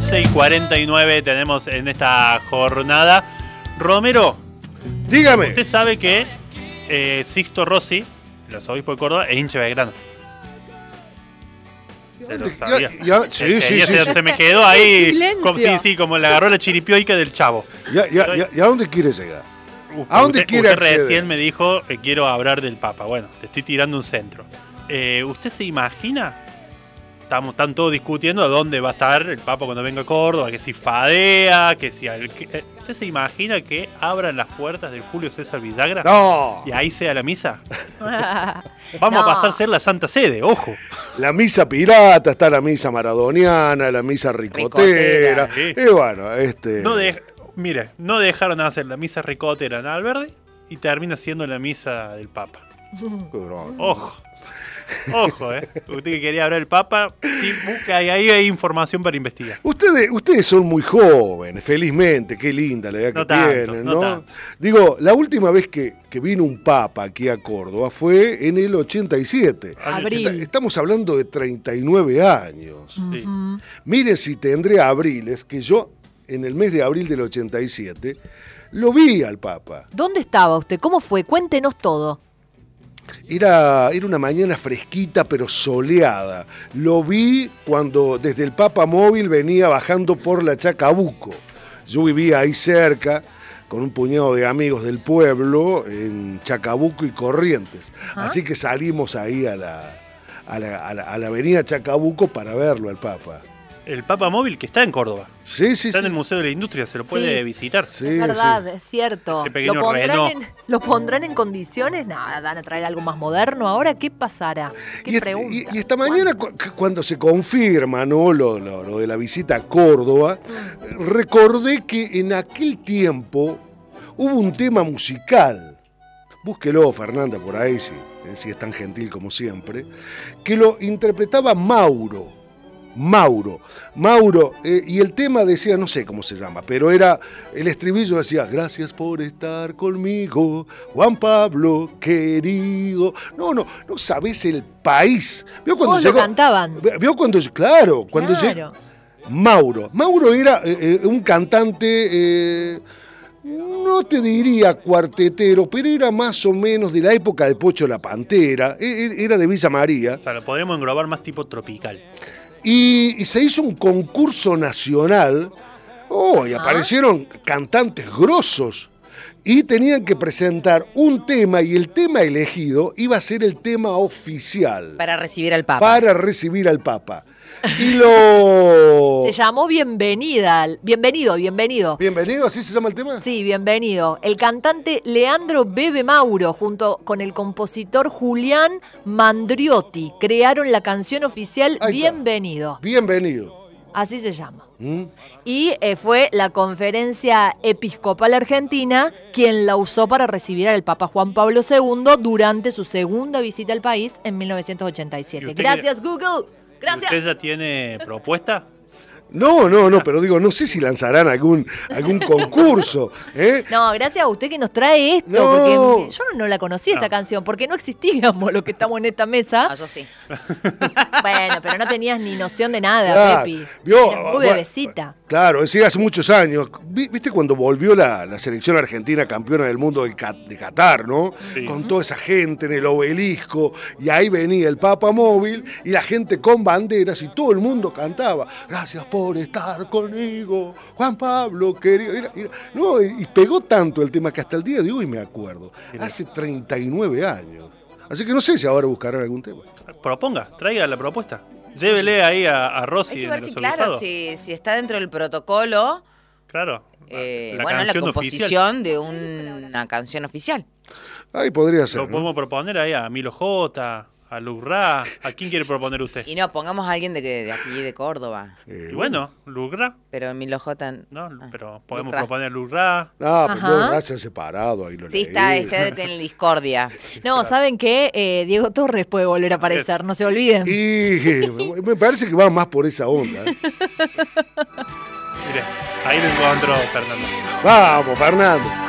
11:49 tenemos en esta jornada. Romero, dígame. Usted sabe que Sixto Rossi, el arzobispo de Córdoba, es hincha de Belgrano. Sí. Se me quedó ahí. Silencio. Como le agarró la chiripioica del chavo. ¿Y a dónde quiere llegar? ¿A dónde quiere usted acceder? recién me dijo que quiero hablar del Papa. Bueno, te estoy tirando un centro. ¿Usted se imagina? Están todos discutiendo a dónde va a estar el Papa cuando venga a Córdoba, que si fadea, que si... ¿Usted se imagina que abran las puertas del Julio César Villagra? No. Y ahí sea la misa. Vamos a pasar a ser la Santa Sede, ojo. La misa pirata, está la misa maradoniana, la misa ricotera. Sí. Y bueno, Mire, no dejaron hacer la misa ricotera en Alberdi y termina siendo la misa del Papa. Ojo. Ojo, Usted que quería hablar del Papa, busca ahí hay información para investigar. Ustedes son muy jóvenes, felizmente, qué linda la edad que tienen, ¿no? Tanto. Digo, la última vez que vino un Papa aquí a Córdoba fue en el 87. Abril. Estamos hablando de 39 años. Sí. Mire si tendré abriles, que yo en el mes de abril del 87 lo vi al Papa. ¿Dónde estaba usted? ¿Cómo fue? Cuéntenos todo. Era una mañana fresquita pero soleada. Lo vi cuando desde el Papa Móvil venía bajando por la Chacabuco. Yo vivía ahí cerca con un puñado de amigos del pueblo en Chacabuco y Corrientes. Ajá. Así que salimos ahí a la avenida Chacabuco para verlo al Papa. El Papa Móvil que está en Córdoba. Sí. Está en el Museo de la Industria, se lo puede visitar. Sí, Es verdad, es cierto. Ese pequeño ¿Lo pondrán en condiciones? Nada, van a traer algo más moderno. ¿Ahora qué pasará? ¿Qué pregunta? Y esta mañana, cuando se confirma, ¿no? lo de la visita a Córdoba, recordé que en aquel tiempo hubo un tema musical. Búsquelo, Fernanda, por ahí, si es tan gentil como siempre, que lo interpretaba Mauro, y el tema decía, no sé cómo se llama, pero era, el estribillo decía, gracias por estar conmigo, Juan Pablo querido. No sabés el país. ¿Vio cuando lo cantaban? ¿Vio cuando? Claro, cuando llegó. Mauro era un cantante, no te diría cuartetero, pero era más o menos de la época de Pocho la Pantera, era de Villa María. O sea, lo podríamos englobar más tipo tropical. Y se hizo un concurso nacional, y aparecieron cantantes grosos, y tenían que presentar un tema, y el tema elegido iba a ser el tema oficial. Para recibir al Papa. Y Se llamó Bienvenido. ¿Bienvenido? ¿Así se llama el tema? Sí, bienvenido. El cantante Leandro Bebe Mauro, junto con el compositor Julián Mandriotti, crearon la canción oficial Bienvenido. Bienvenido. Así se llama. Y fue la Conferencia Episcopal Argentina quien la usó para recibir al Papa Juan Pablo II durante su segunda visita al país en 1987. Gracias, Google. Gracias. ¿Usted ya tiene propuesta? No, pero digo, no sé si lanzarán algún concurso. No, gracias a usted que nos trae esto, porque yo no la conocía esta canción, porque no existíamos los que estamos en esta mesa. Yo sí. Bueno, pero no tenías ni noción de nada, Claro. Pepi. Vio, Eras muy bebecita. Claro, sí, hace muchos años. ¿Viste cuando volvió la selección argentina campeona del mundo de Qatar, ¿no? Sí. Con toda esa gente en el obelisco, y ahí venía el Papa Móvil, y la gente con banderas, y todo el mundo cantaba, gracias por estar conmigo, Juan Pablo, querido. No, y pegó tanto el tema que hasta el día de hoy me acuerdo. Hace 39 años. Así que no sé si ahora buscarán algún tema. Proponga, traiga la propuesta. Llévele ahí a Rossi. Hay que en ver el si, claro, obispado. si está dentro del protocolo, Claro. la canción composición de una canción oficial. Ahí podría ser. Lo podemos proponer ahí a Milo J, a Lurra. ¿A quién quiere proponer usted? Y no, pongamos a alguien de aquí, de Córdoba. Y bueno, Lurra. Pero Milo J. No, pero podemos Lurra. proponer Lurra. No, pero Ajá. no, gracias separado, ahí lo Sí, leí. está en discordia. No, ¿saben qué? Diego Torres puede volver a aparecer, no se olviden. Y me parece que va más por esa onda. Mire, ahí lo encontró Fernando. Vamos, Fernando.